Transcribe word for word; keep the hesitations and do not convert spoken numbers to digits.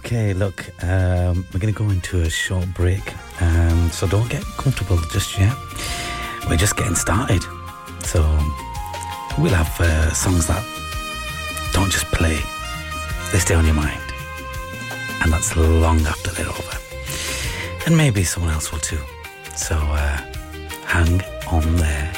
Okay, look, um, we're going to go into a short break, um, so don't get comfortable just yet. We're just getting started, so we'll have uh, songs that don't just play, they stay on your mind, and that's long after they're over. And maybe someone else will too, so uh, hang on there.